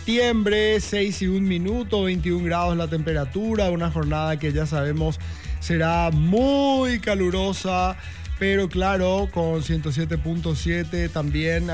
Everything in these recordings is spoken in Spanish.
septiembre, 6:01, 21 grados la temperatura, una jornada que ya sabemos será muy calurosa, pero claro, con 107.7 también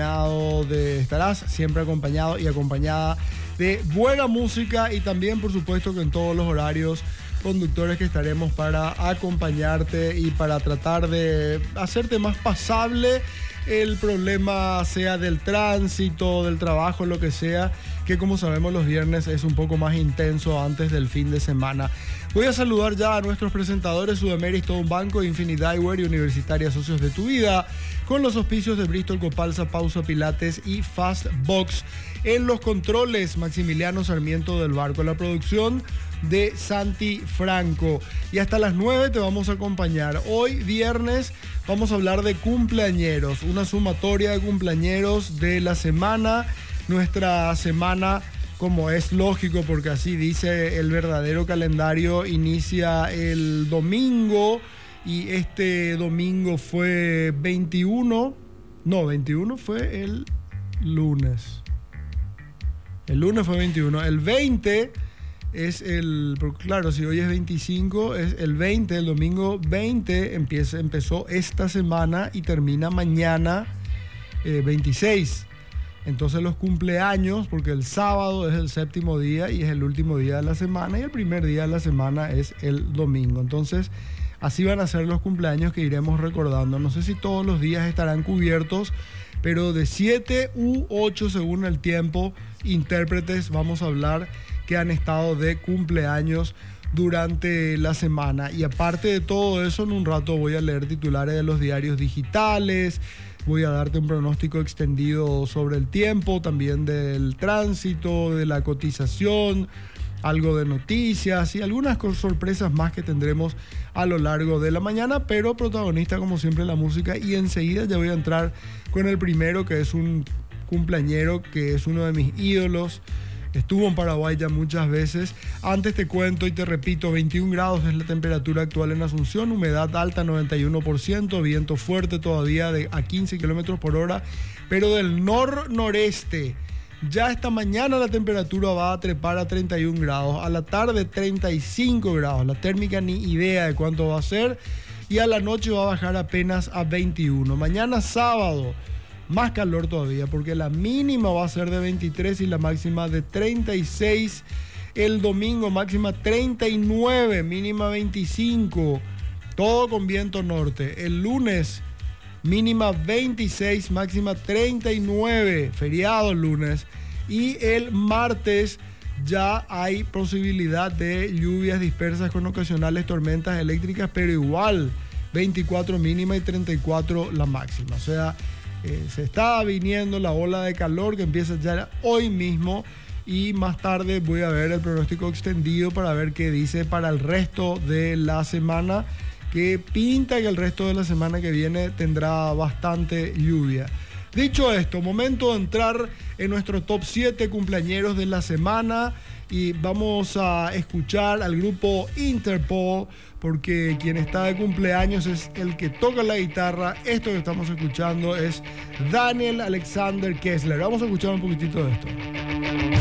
estarás siempre acompañado y acompañada de buena música, y también por supuesto que en todos los horarios conductores que estaremos para acompañarte y para tratar de hacerte más pasable el problema, sea del tránsito, del trabajo, lo que sea, que como sabemos los viernes es un poco más intenso antes del fin de semana. Voy a saludar ya a nuestros presentadores: Sudameris, todo un banco, Infinite Eyewear y Universitaria Socios de tu Vida, con los auspicios de Bristol, Copalsa, Pausa Pilates y Fast Box. En los controles, Maximiliano Sarmiento del Barco. La producción de Santi Franco. Y hasta las 9 te vamos a acompañar. Hoy, viernes, vamos a hablar de cumpleañeros, una sumatoria de cumpleañeros de la semana. Nuestra semana, como es lógico, porque así dice el verdadero calendario, inicia el domingo, y este domingo fue 21 fue el lunes. El lunes fue 21. El 20 es claro, si hoy es 25, es el 20, el domingo 20 empezó esta semana y termina mañana 26. Entonces los cumpleaños, porque el sábado es el séptimo día y es el último día de la semana, y el primer día de la semana es el domingo. Entonces así van a ser los cumpleaños que iremos recordando. No sé si todos los días estarán cubiertos, pero de 7 u 8 según el tiempo, intérpretes vamos a hablar que han estado de cumpleaños durante la semana. Y aparte de todo eso, en un rato voy a leer titulares de los diarios digitales, voy a darte un pronóstico extendido sobre el tiempo, también del tránsito, de la cotización, algo de noticias y algunas sorpresas más que tendremos a lo largo de la mañana, pero protagonista como siempre la música. Y enseguida ya voy a entrar con el primero, que es un cumpleañero que es uno de mis ídolos. Estuvo en Paraguay ya muchas veces. Antes te cuento y te repito: 21 grados es la temperatura actual en Asunción, humedad alta 91%, viento fuerte todavía a 15 kilómetros por hora, pero del noreste. Ya esta mañana la temperatura va a trepar a 31 grados, a la tarde 35 grados, la térmica ni idea de cuánto va a ser, y a la noche va a bajar apenas a 21. Mañana sábado, más calor todavía, porque la mínima va a ser de 23 y la máxima de 36. El domingo máxima 39, mínima 25, todo con viento norte. El lunes mínima 26, máxima 39, feriado el lunes. Y el martes ya hay posibilidad de lluvias dispersas con ocasionales tormentas eléctricas, pero igual 24 mínima y 34 la máxima. O sea, se está viniendo la ola de calor que empieza ya hoy mismo, y más tarde voy a ver el pronóstico extendido para ver qué dice para el resto de la semana, que pinta que el resto de la semana que viene tendrá bastante lluvia. Dicho esto, momento de entrar en nuestro top 7 cumpleañeros de la semana, y vamos a escuchar al grupo Interpol, porque quien está de cumpleaños es el que toca la guitarra. Esto que estamos escuchando es Daniel Alexander Kessler. Vamos a escuchar un poquitito de esto.